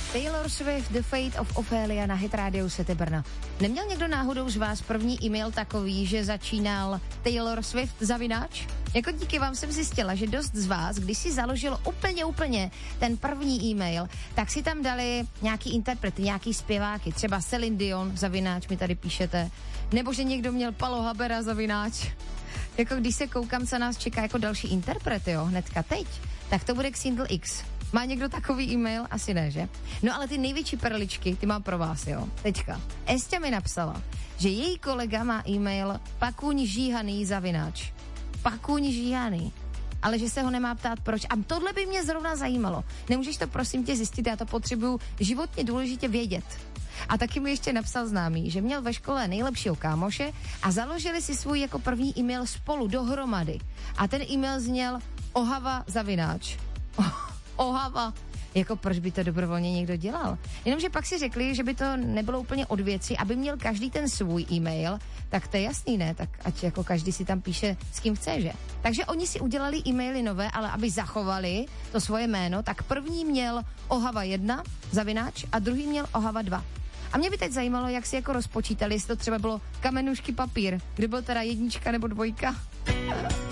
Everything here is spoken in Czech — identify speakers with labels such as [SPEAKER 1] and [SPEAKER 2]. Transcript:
[SPEAKER 1] Taylor Swift, The Fate of Ophelia na Hit Radio City Brno. Neměl někdo náhodou z vás první e-mail takový, že začínal Taylor Swift zavináč? Jako díky vám jsem zjistila, že dost z vás, když si založilo úplně ten první e-mail, tak si tam dali nějaký interprety, nějaký zpěváky, třeba Celine Dion zavináč, mi tady píšete, nebo že někdo měl Palo Habera zavináč. Jako když se koukám, co nás čeká jako další interprety, jo, hnedka teď, tak to bude Xindl X. Má někdo takový e-mail? Asi ne, že? No ale ty největší perličky, ty mám pro vás, jo. Teďka. Esťa mi napsala, že její kolega má e-mail pakuň žíhaný zavináč. Pakuň žíhaný. Ale že se ho nemá ptát proč. A tohle by mě zrovna zajímalo. Nemůžeš to prosím tě zjistit, já to potřebuju životně důležitě vědět. A taky mi ještě napsal známý, že měl ve škole nejlepšího kámoše a založili si svůj jako první e-mail spolu dohromady. A ten e-mail zněl Ohava zavináč. Ohava. Jako proč by to dobrovolně někdo dělal? Jenomže pak si řekli, že by to nebylo úplně od věci, aby měl každý ten svůj e-mail, tak to je jasný, ne? Tak ať jako každý si tam píše s kým chce, že? Takže oni si udělali e-maily nové, ale aby zachovali to svoje jméno, tak první měl Ohava 1 zavináč a druhý měl Ohava 2. A mě by teď zajímalo, jak si jako rozpočítali, jestli to třeba bylo kamenušky papír, kde byl teda 1 nebo 2.